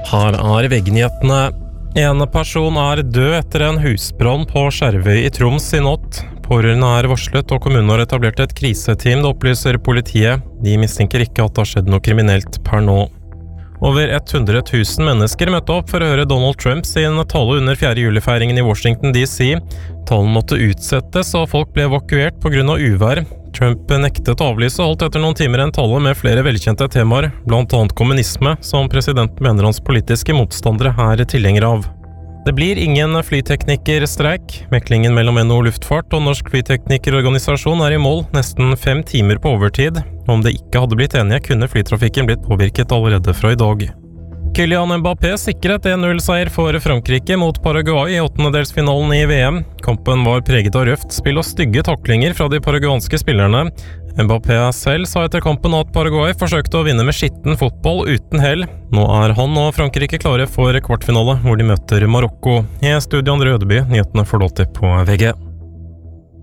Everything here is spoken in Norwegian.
Her er VG-nyhetene. En person er død etter en husbrann på Skjervøy i Troms i natt. Pårørende er varslet, og kommunen har etablert et kriseteam, det opplyser politiet. De mistenker ikke at det har skjedd noe kriminelt per nå. Over 100 000 mennesker møtte opp for å høre Donald Trump sin tale under 4. juli-feiringen i Washington DC. Talen måtte utsettes, og folk ble evakuert på grunn av uvær. Trump nektet å avlyse og holdt etter noen timer en tale med flere velkjente temaer, blant annet kommunisme, som presidenten mener hans politiske motstandere er tilhengere av. Det blir ingen flyteknikerstreik. Meklingen mellom NHO Luftfart og Norsk Flyteknikerorganisasjon er i mål, nesten 5 timer på overtid. Om det ikke hadde blitt enige, kunne flytrafikken blitt påvirket allerede fra i dag. Kylian Mbappé sikret 1-0-seier for Frankrike mot Paraguay i 8-delsfinalen i VM. Kampen var preget av røft spill og stygge taklinger fra de paraguanske spillerne. Mbappé selv sa etter kampen at Paraguay forsøkte å vinne med skitten fotball uten hell. Nå er han og Frankrike klare for kvartfinale, hvor de møter Marokko. I studio Andre Ødeby, nyhetene får lov til på VG.